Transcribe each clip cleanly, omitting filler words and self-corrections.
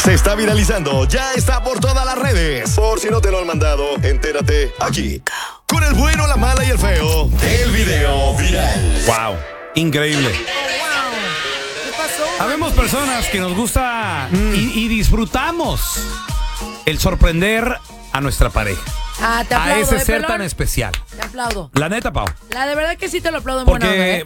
Se está viralizando, ya está por todas las redes. Por si no te lo han mandado, entérate aquí. Con el bueno, la mala y el feo. El video viral. Wow, increíble. ¿Qué pasó? Habemos personas que nos gusta y disfrutamos el sorprender a nuestra pareja. Te aplaudo, A ese ser pelón. tan especial. Te aplaudo. La neta, Pau. La de verdad que sí te lo aplaudo en buena onda, Porque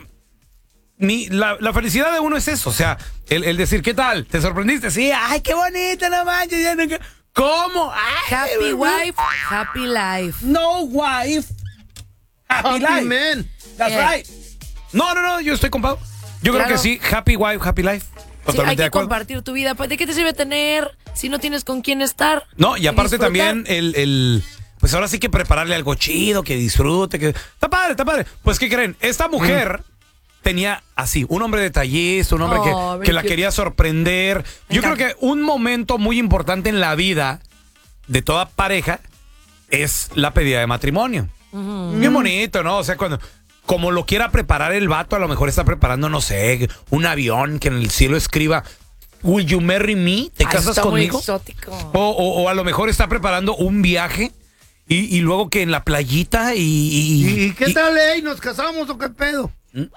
la felicidad de uno es eso. O sea, el decir, ¿qué tal? ¿Te sorprendiste? Sí, ay, qué bonito, no manches. ¿Cómo? Ay, Happy wife, happy life. no wife. Happy life. man. That's right. No, yo estoy con Pau. Yo creo Claro. que sí, happy wife, happy life. Sí, hay Totalmente de que acuerdo. compartir tu vida. Pues, ¿de qué te sirve tener si no tienes con quién estar? No, y aparte disfrutar? también pues ahora sí que prepararle algo chido, que disfrute, que está padre, está padre. Pues ¿qué creen? Esta mujer tenía así, un hombre detallista, un hombre Oh, que la very quería sorprender. Me Yo creo encanta. que un momento muy importante en la vida de toda pareja es la pedida de matrimonio. Bien bonito, ¿no? O sea, como lo quiera preparar el vato, a lo mejor está preparando, no sé, un avión que en el cielo escriba Will you marry me? ¿Te Ay, casas está conmigo? muy exótico. O a lo mejor está preparando un viaje y luego que en la playita ¿Y qué tal, ¿Nos casamos o qué pedo?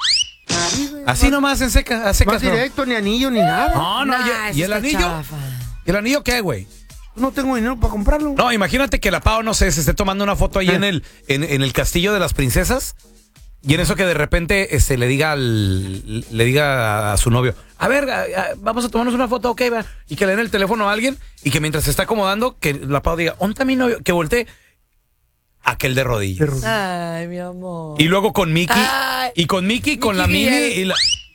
así nomás en seca, a secas. Más No, directo, ni anillo, ni nada. no, Nah, ¿y eso el está anillo? chafa. ¿Y el anillo qué, güey? No tengo dinero para comprarlo. No, imagínate que la Pau, no sé, se esté tomando una foto ahí en el castillo de las princesas y en eso que de repente le diga a su novio, a ver, vamos a tomarnos una foto, ok, va. Y que le den el teléfono a alguien y que mientras se está acomodando, que la Pau diga, ¿dónde está mi novio? Que voltee aquel de rodillas. Ay, mi amor. Y luego con Mickey. Ay. Y con Mickey, con la Mickey Mini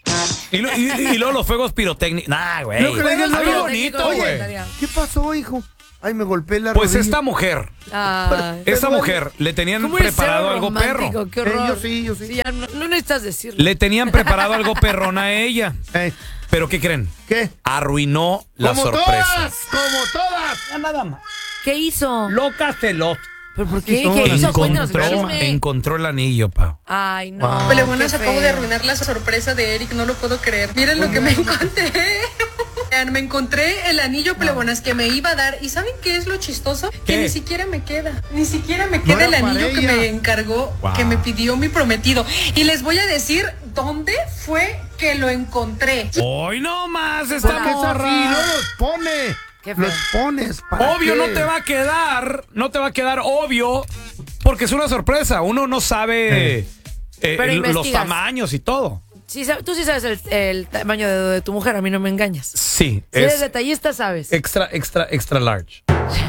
y luego los fuegos pirotécnicos. Nah, güey. No, que le digas Está bien algo. bonito, Oye, güey. ¿Qué pasó, hijo? Ay, me golpeé la Pues rodilla. esta mujer le tenían ¿Cómo eres preparado ser algo romántico? perro. Qué horror. yo sí. Sí, ya no necesitas decirlo. Le tenían preparado algo perrón a ella. Pero ¿qué creen? ¿Qué? Arruinó la Como sorpresa. todas, como todas. Ya nada más. ¿Qué hizo? Loca celosa. ¿Pero por qué? son? ¿Qué hizo? Cuéntanos el Encontró, chisme. encontró el anillo, Pau. Ay, no. Wow. Pelebuenas, qué acabo de feo. arruinar la sorpresa de Eric, no lo puedo creer. Miren lo que me encontré. Me encontré el anillo, Pelebuenas, que me iba a dar. ¿Y saben qué es lo chistoso? ¿Qué? Que ni siquiera me queda. Ni siquiera me queda era el anillo para que ella. me encargó, Wow. que me pidió mi prometido. Y les voy a decir dónde fue que lo encontré. Hoy no más ¿Por esta qué es así? morra. No los pone. Qué feo. Los pones. ¿para Obvio qué? no te va a quedar obvio, porque es una sorpresa. Uno no sabe Pero los investigas. tamaños y todo. Sí, tú sí sabes el tamaño de tu mujer, a mí no me engañas. Sí, Si eres es detallista, sabes. extra large.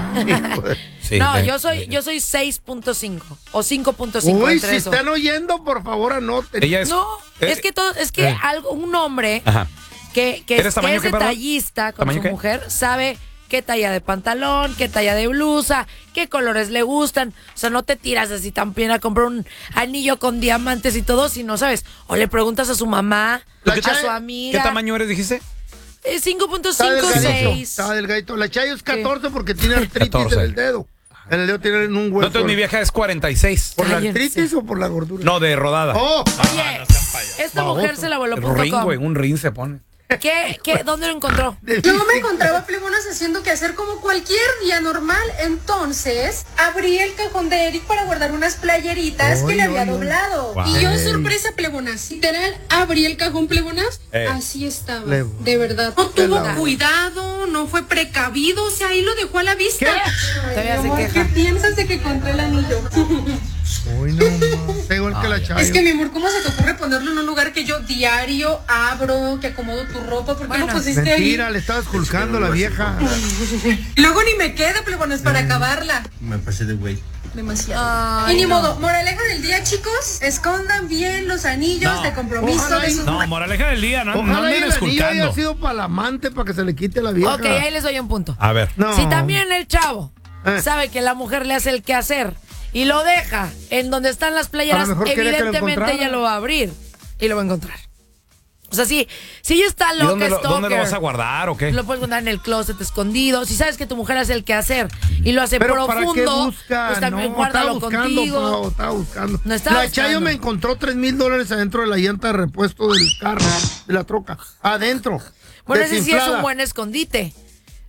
Sí, No, de- yo soy 6.5 o 5.5 Uy, entre si eso. están oyendo, por favor, anoten. Ella es. No, es que eh. un hombre Ajá. que ¿Eres es tamaño qué, perdón? detallista con ¿Tamaño su qué? mujer sabe qué talla de pantalón, qué talla de blusa, qué colores le gustan. O sea, no te tiras así tan bien a comprar un anillo con diamantes y todo si no sabes. O le preguntas a su mamá, La a Chayo- su ¿Qué amiga. tamaño eres, dijiste? 5.5, Está delgadito. 6. Está delgadito. La Chayo es 14 porque tiene artritis 14. en el dedo. En el dedo tiene un hueso. No, entonces mi vieja es 46. ¿Por la Cállense. artritis o por la gordura? No, de rodada. ¡Oh! Oye, esta mujer se la voló Un ring, güey, .com. un ring se pone. ¿Dónde lo encontró? Yo me encontraba Pelebuenas haciendo que hacer como cualquier día normal. Entonces, abrí el cajón de Eric para guardar unas playeritas que le había doblado. Wow. Y yo, sorpresa, Pelebuenas, literal, abrí el cajón, Pelebunas. Así estaba. Plebo. De verdad. No tuvo la- cuidado, no fue precavido. O sea, ahí lo dejó a la vista. Ay, Todavía mi se amor, queja. ¿qué piensas de que encontré el anillo? Uy, no, más. Está igual que la Chayo. Es que, mi amor, ¿cómo se te ocurre ponerlo en un lugar que yo diario abro, que acomodo tu ropa? ¿Por qué Bueno, lo pusiste Mentira, ahí? le estabas culcando a la vieja. Luego ni me queda, Pelebuenas, para acabarla. Me pasé de güey. Demasiado. Ay, y ni no. modo, moraleja del día, chicos, escondan bien los anillos No. de compromiso Ojalá de y- sus No, moraleja del día, no Ojalá y anden el anillo haya esculcando. sido para la amante para que se le quite la vieja. Ok, ahí les doy un punto. A ver. No. Si también el chavo Eh. sabe que la mujer le hace el quehacer y lo deja en donde están las playeras, A lo mejor quería que lo evidentemente encontrara. ella lo va a abrir y lo va a encontrar. O sea, si ya está ¿Y loca, dónde lo stalker, vas a guardar o qué? lo puedes guardar en el closet escondido. Si sabes que tu mujer hace el quehacer y lo hace Pero ¿para qué profundo, busca? pues también No, guárdalo estaba buscando, contigo. Pau, estaba buscando. No estaba la buscando. Chayo me encontró $3,000 adentro de la llanta de repuesto del carro, de la troca. Adentro. Bueno, ese sí es desinflada. un buen escondite.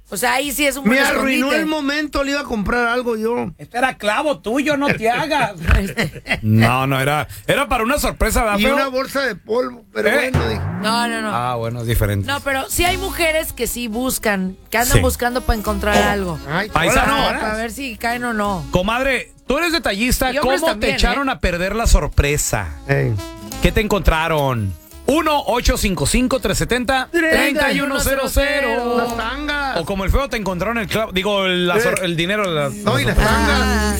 O sea, ahí sí es un buen Me arruinó escondite. el momento, le iba a comprar algo yo. Este era clavo tuyo, no te hagas. No, era para una sorpresa, ¿verdad, Y feo? una bolsa de polvo, pero bueno, dije. No. Ah, bueno, es diferente. No, pero sí hay mujeres que sí buscan, que andan Sí. buscando para encontrar algo. Ay, Paisano. hola, Para ver si caen o no. Comadre, tú eres detallista. Y hombres ¿Cómo también, te echaron a perder la sorpresa? Ey. ¿Qué te encontraron? 1-855-370-3100. Las tangas. O como el feo te encontraron el clavo. Digo, el dinero. No, y las tangas.